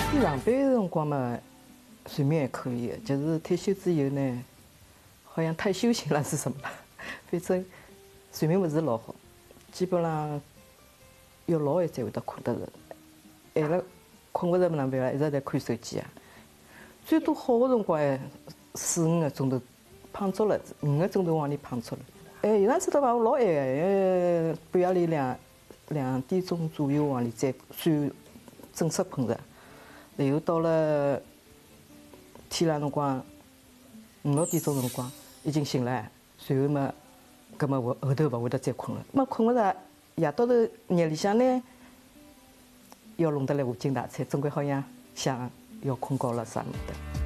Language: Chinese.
上班的辰光嘛，睡眠还可以的，就是退休之后呢，好像太休闲了是什么了？反正睡眠不是老好，基本上要老晚才会得困得着。晚了困不着哪能办啦？一直在看手机啊。最多好的辰光还4、5个钟头，胖足了，5个钟头往里胖足了。有趟子到我老晚个，半夜里2点钟左右往里再算正式困着。然后到了天亮辰光5、6点钟辰光已经醒了，随后嘛，搿么后头勿会得再困了。么困勿着，夜到头夜里向呢，要弄得来无精打采，总归好像想要困觉了啥么的。